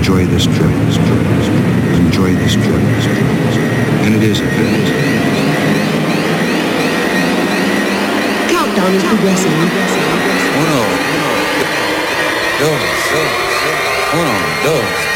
enjoy this trip. Enjoy this trip. And it is a trip. Countdown is progressing. 1, 2, 1, 2.